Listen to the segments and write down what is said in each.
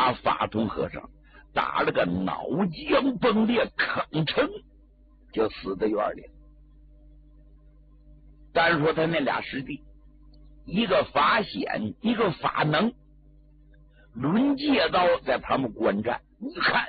把法通和尚打了个脑浆崩裂，吭哧就死在院里。单说他那俩师弟，一个法显，一个法能，抡借刀在旁边观战。你看，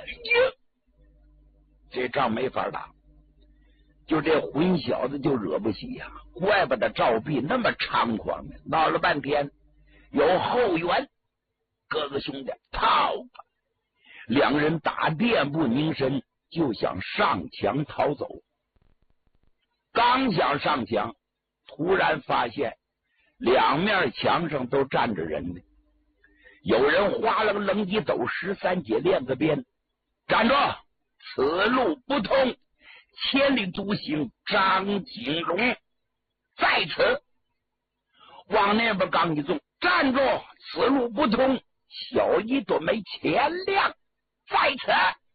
这仗没法打，就这混小子就惹不起呀！怪不得赵壁那么猖狂呢。闹了半天，有后援，各个兄弟逃吧！两人打垫步凝神，就想上墙逃走。刚想上墙，突然发现两面墙上都站着人呢。有人划了个棱脊斗13节链子鞭，站住！此路不通，千里独行张景龙在此。往那边刚一纵，站住！此路不通，小一朵没钱亮在此。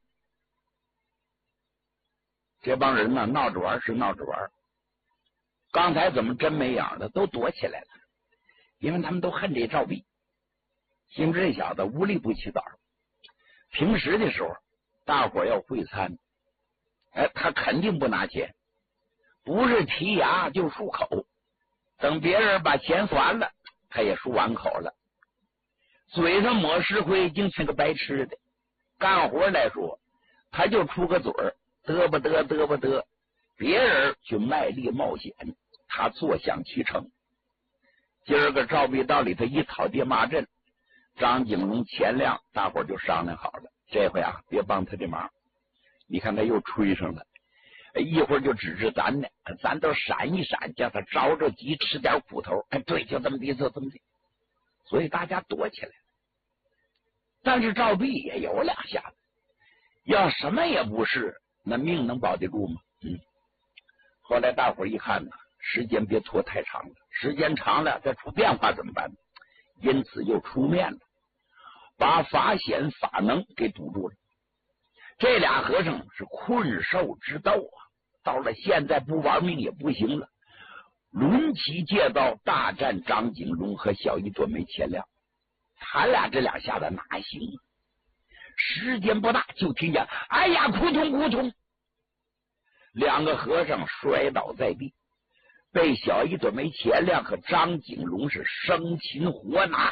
这帮人呢，闹着玩是闹着玩，刚才怎么真没样的，都躲起来了，因为他们都恨这赵壁，心知这小子无利不起早。平时的时候大伙要会餐，他肯定不拿钱，不是提牙就漱口，等别人把钱算了，他也漱完口了，嘴上抹石灰，竟是个白痴的。干活来说，他就出个嘴儿，嘚吧嘚嘚吧嘚，别人去卖力冒险，他坐享其成。今儿个赵壁道里头一讨爹骂阵，张景龙、钱亮大伙就商量好了，这回啊别帮他这忙。你看他又吹上了，一会儿就指着咱呢，咱都闪一闪，叫他着着急吃点苦头。对，就这么地，就这么地。所以大家躲起来了。但是赵壁也有两下子，要什么也不是，那命能保得住吗？后来大伙一看呢，时间别拖太长了，时间长了再出变化怎么办？因此又出面了，把法显、法能给堵住了。这俩和尚是困兽之斗啊，到了现在不玩命也不行了，抡起借刀大战张景龙和小一朵没钱亮。他俩这两下子哪行啊？时间不大，就听见哎呀，扑通扑通，两个和尚摔倒在地，被小一朵没钱亮和张景龙是生擒活拿。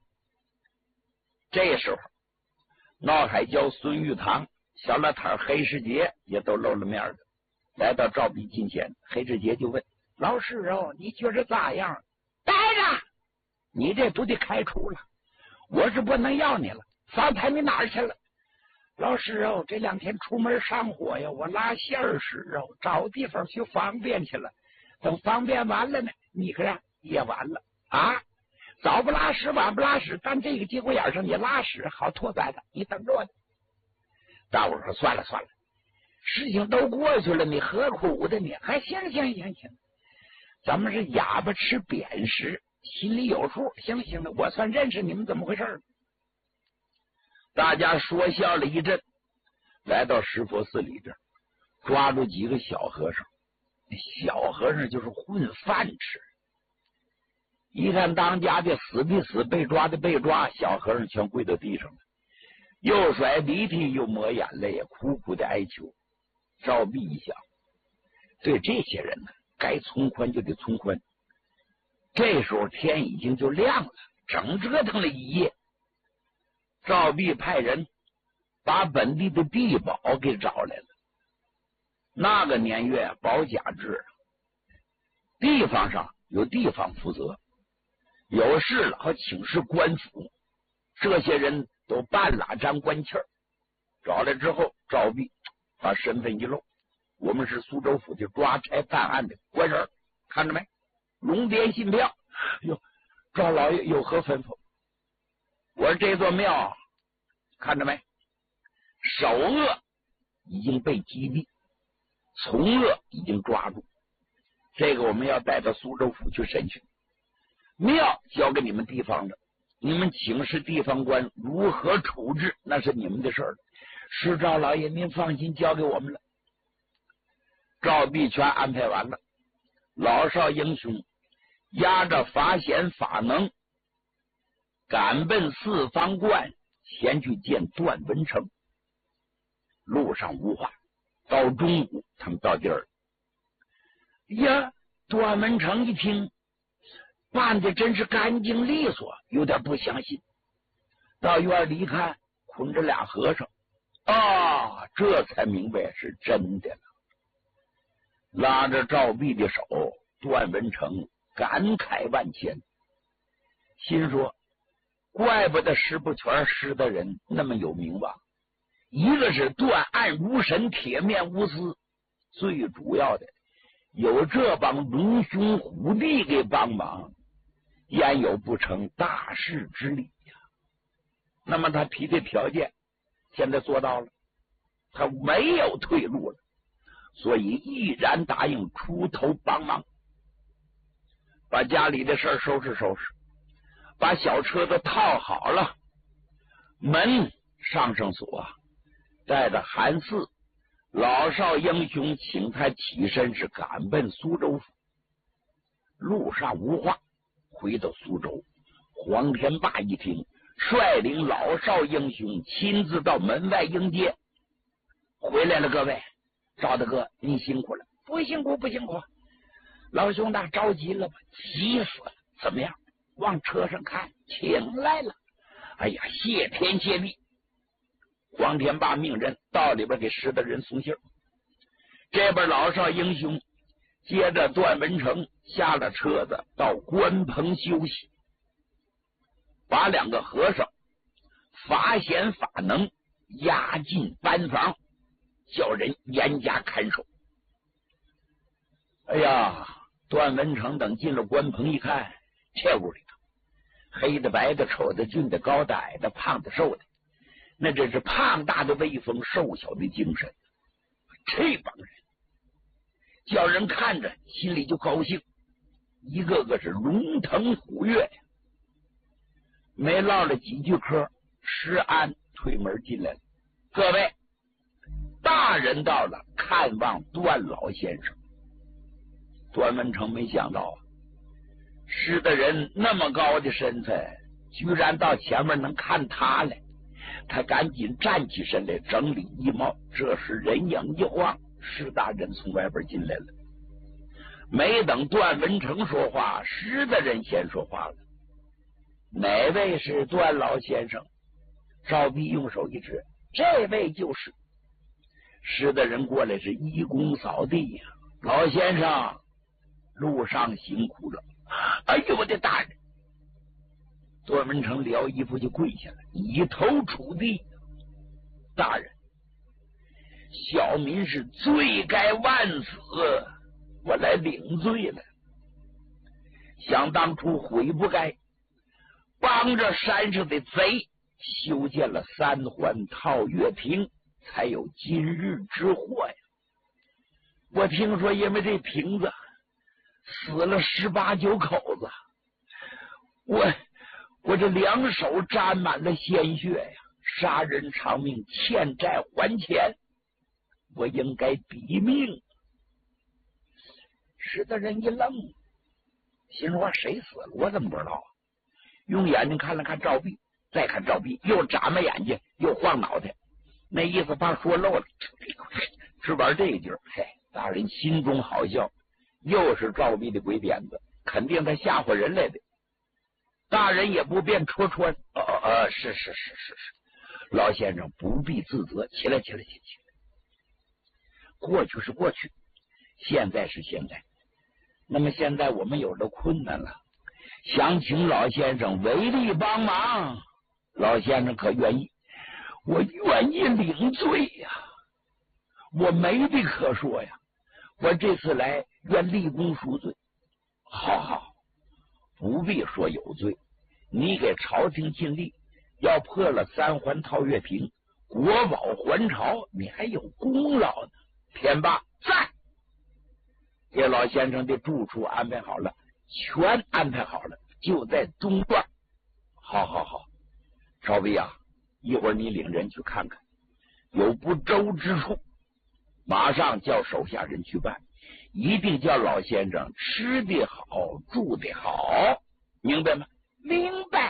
这时候闹海椒、孙玉堂、小老太、黑世杰也都露了面了，来到赵壁近前。黑世杰就问：老师哦，你觉着咋样？待着，你这都得开除了，我是不能要你了。方才你哪儿去了？老师哦，这2天出门上火呀，我拉线儿时哦，找地方去方便去了。等方便完了呢，你可也完了啊！早不拉屎，晚不拉屎，但这个节骨眼上你拉屎好脱灾的，你等着我呢。大伙说算了算了，事情都过去了，你何苦的呢？还行，咱们是哑巴吃扁食，心里有数。行了，我算认识你们怎么回事。大家说笑了一阵，来到石佛寺里边，抓住几个小和尚。小和尚就是混饭吃，一看当家的死的死，被抓的被抓，小和尚全跪到地上了，又甩鼻涕又抹眼泪，苦苦的哀求。赵壁一想，对这些人呢，该从宽就得从宽。这时候天已经就亮了，整折腾了一夜。赵壁派人把本地的地保给找来了。那个年月保甲制，地方上有地方负责，有事了和请示官府，这些人都半拉沾官气儿。找来之后，赵壁把身份一露，我们是苏州府的抓差办案的官人，看着没？龙典信票。哟，赵老爷有何吩咐？我说这座庙看着没？首恶已经被击毙，从恶已经抓住，这个我们要带到苏州府去审讯。庙交给你们地方的，你们请示地方官如何处置，那是你们的事儿。是赵老爷，您放心，交给我们了。赵壁全安排完了，老少英雄押着法显法能赶奔四方观先去见段文成。路上无话，到中午他们到地儿呀。段文成一听办的真是干净利索，有点不相信。到院里一看，捆着俩和尚啊，这才明白是真的了。拉着赵壁的手，段文成感慨万千，心说怪不得石不全师的人那么有名望，一个是断案如神，铁面无私，最主要的有这帮龙兄虎弟给帮忙，焉有不成大事之理呀？那么他提的条件现在做到了，他没有退路了，所以毅然答应出头帮忙，把家里的事收拾收拾，把小车子套好了，门上锁，带着韩四老少英雄请他起身，是赶奔苏州府。路上无话，回到苏州，黄天霸一听，率领老少英雄亲自到门外迎接。回来了，各位，赵大哥你辛苦了。不辛苦不辛苦，老兄弟着急了吧？急死了。怎么样？往车上看，请来了。哎呀，谢天谢地。黄天霸命人到里边给石大人送信。这边老少英雄接着段文成下了车子，到关棚休息，把两个和尚法显法能押进班房，叫人严加看守。哎呀，段文成等进了关棚一看，这屋里头黑的白的丑的俊的高的矮的胖的瘦的，那真是胖大的威风，瘦小的精神。这帮人叫人看着心里就高兴，一个个是龙腾虎跃呀。没唠了几句嗑，施安推门进来了。各位，大人到了，看望段老先生。段文成没想到啊，施的人那么高的身材，居然到前面能看他来。他赶紧站起身来，整理衣帽。这时人影一晃，施大人从外边进来了。没等段文成说话，施的人先说话了：哪位是段老先生？赵壁用手一指，这位就是。施的人过来是一躬扫地呀：老先生，路上辛苦了。哎呦我的大人！段文成撩衣服就跪下了，一头触地：大人，小民是罪该万死，我来领罪了。想当初悔不该，帮着山上的贼修建了三环套月亭，才有今日之祸呀。我听说因为这亭子死了18、19口子，我这两手沾满了鲜血呀，杀人偿命，欠债还钱，我应该抵命。使得人一愣，心说谁死了？我怎么不知道啊？用眼睛看了看赵壁，再看赵壁，又眨巴眼睛，又晃脑袋，那意思怕说漏了，是玩这一劲儿。嘿，大人心中好笑，又是赵壁的鬼点子，肯定他吓唬人来的。大人也不便戳戳，是，老先生不必自责，起来。过去是过去，现在是现在。那么现在我们有了困难了，想请老先生为力帮忙。老先生可愿意？我愿意领罪呀，我没的可说呀。我这次来愿立功赎罪。好，不必说有罪，你给朝廷尽力，要破了三环套月亭，国宝还朝，你还有功劳呢。天霸在，给老先生的住处安排好了，全安排好了，就在东段。好，赵壁啊，一会儿你领人去看看，有不周之处，马上叫手下人去办，一定叫老先生吃得好，住得好，明白吗？明白。